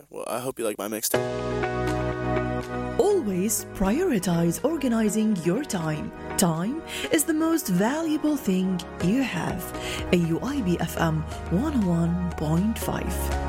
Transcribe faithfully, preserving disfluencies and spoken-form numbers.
well, I hope you like my mixtape. Always prioritize organizing your time. Time is the most valuable thing you have. A U I B F M one oh one point five.